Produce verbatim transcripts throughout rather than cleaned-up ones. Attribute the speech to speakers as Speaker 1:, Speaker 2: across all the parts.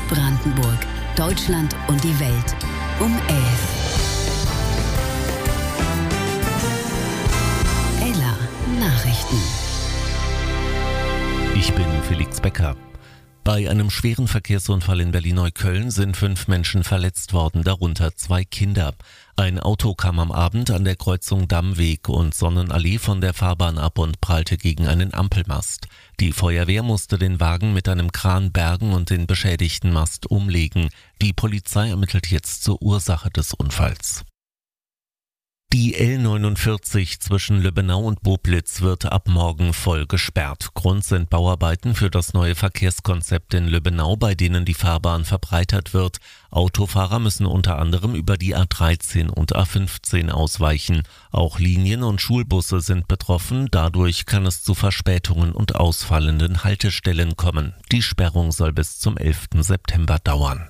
Speaker 1: Brandenburg, Deutschland und die Welt um elf. Ella Nachrichten.
Speaker 2: Ich bin Felix Becker. Bei einem schweren Verkehrsunfall in Berlin-Neukölln sind fünf Menschen verletzt worden, darunter zwei Kinder. Ein Auto kam am Abend an der Kreuzung Dammweg und Sonnenallee von der Fahrbahn ab und prallte gegen einen Ampelmast. Die Feuerwehr musste den Wagen mit einem Kran bergen und den beschädigten Mast umlegen. Die Polizei ermittelt jetzt zur Ursache des Unfalls. Die L neunundvierzig zwischen Lübbenau und Boblitz wird ab morgen voll gesperrt. Grund sind Bauarbeiten für das neue Verkehrskonzept in Lübbenau, bei denen die Fahrbahn verbreitert wird. Autofahrer müssen unter anderem über die A dreizehn und A fünfzehn ausweichen. Auch Linien und Schulbusse sind betroffen. Dadurch kann es zu Verspätungen und ausfallenden Haltestellen kommen. Die Sperrung soll bis zum elften September dauern.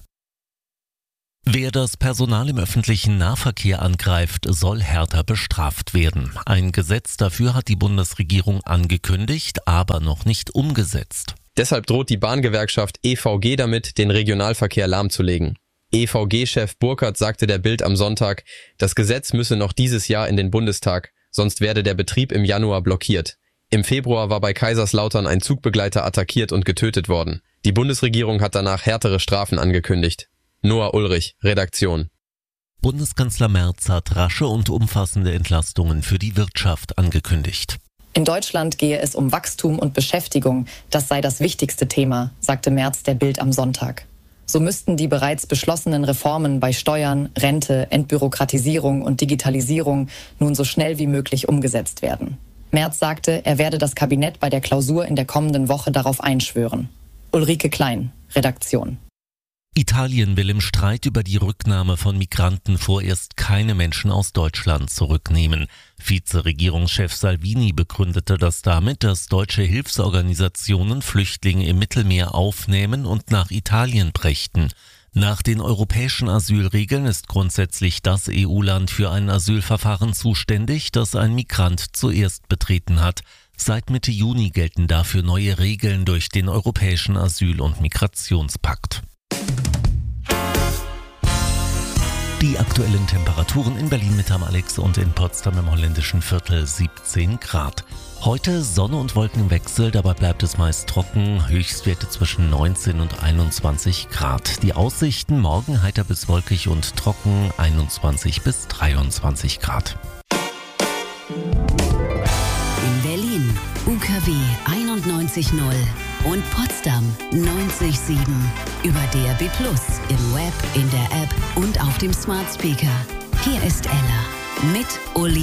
Speaker 2: Wer das Personal im öffentlichen Nahverkehr angreift, soll härter bestraft werden. Ein Gesetz dafür hat die Bundesregierung angekündigt, aber noch nicht umgesetzt.
Speaker 3: Deshalb droht die Bahngewerkschaft E V G damit, den Regionalverkehr lahmzulegen. E V G-Chef Burkhardt sagte der Bild am Sonntag, das Gesetz müsse noch dieses Jahr in den Bundestag, sonst werde der Betrieb im Januar blockiert. Im Februar war bei Kaiserslautern ein Zugbegleiter attackiert und getötet worden. Die Bundesregierung hat danach härtere Strafen angekündigt. Noah Ulrich, Redaktion.
Speaker 2: Bundeskanzler Merz hat rasche und umfassende Entlastungen für die Wirtschaft angekündigt.
Speaker 4: In Deutschland gehe es um Wachstum und Beschäftigung. Das sei das wichtigste Thema, sagte Merz der Bild am Sonntag. So müssten die bereits beschlossenen Reformen bei Steuern, Rente, Entbürokratisierung und Digitalisierung nun so schnell wie möglich umgesetzt werden. Merz sagte, er werde das Kabinett bei der Klausur in der kommenden Woche darauf einschwören. Ulrike Klein, Redaktion.
Speaker 2: Italien will im Streit über die Rücknahme von Migranten vorerst keine Menschen aus Deutschland zurücknehmen. Vizeregierungschef Salvini begründete das damit, dass deutsche Hilfsorganisationen Flüchtlinge im Mittelmeer aufnehmen und nach Italien brächten. Nach den europäischen Asylregeln ist grundsätzlich das E U-Land für ein Asylverfahren zuständig, das ein Migrant zuerst betreten hat. Seit Mitte Juni gelten dafür neue Regeln durch den Europäischen Asyl- und Migrationspakt. Die aktuellen Temperaturen in Berlin mit am Alex und in Potsdam im holländischen Viertel siebzehn Grad. Heute Sonne und Wolken im Wechsel, dabei bleibt es meist trocken, Höchstwerte zwischen neunzehn und einundzwanzig Grad. Die Aussichten morgen heiter bis wolkig und trocken, einundzwanzig bis dreiundzwanzig Grad.
Speaker 1: In Berlin U K W einundneunzig null und Potsdam neunzig Komma sieben. Über D A B plus, im Web, in der App und auf dem Smart Speaker. Hier ist Ella mit Uli.